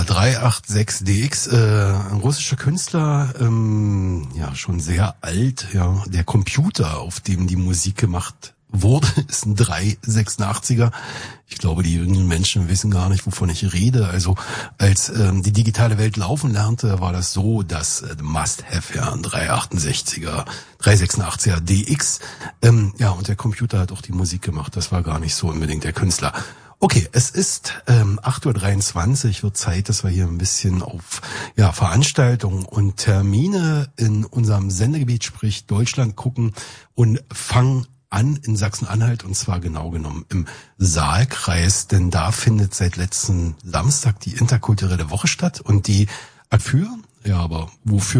386DX, ein russischer Künstler, ja, schon sehr alt, ja. Der Computer, auf dem die Musik gemacht wurde, ist ein 386er. Ich glaube, die jüngeren Menschen wissen gar nicht, wovon ich rede. Also, als die digitale Welt laufen lernte, war das so, dass Must-Have, ja, ein 368er, 386er DX, ja, und der Computer hat auch die Musik gemacht. Das war gar nicht so unbedingt der Künstler. Okay, es ist 8:23 Uhr, wird Zeit, dass wir hier ein bisschen auf Veranstaltungen und Termine in unserem Sendegebiet, sprich Deutschland, gucken und fangen an in Sachsen-Anhalt, und zwar genau genommen im Saalkreis, denn da findet seit letzten Samstag die interkulturelle Woche statt und die wofür